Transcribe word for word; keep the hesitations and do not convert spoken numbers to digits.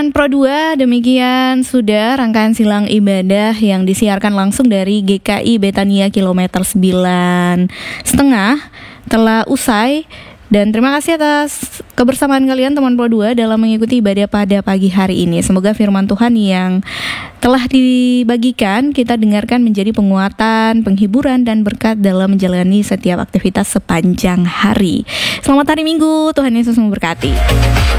Pro dua, demikian sudah rangkaian silang ibadah yang disiarkan langsung dari G K I Betania kilometer sembilan setengah telah usai. Dan terima kasih atas kebersamaan kalian teman Pro dua dalam mengikuti ibadah pada pagi hari ini. Semoga firman Tuhan yang telah dibagikan kita dengarkan menjadi penguatan, penghiburan, dan berkat dalam menjalani setiap aktivitas sepanjang hari. Selamat hari Minggu, Tuhan Yesus memberkati.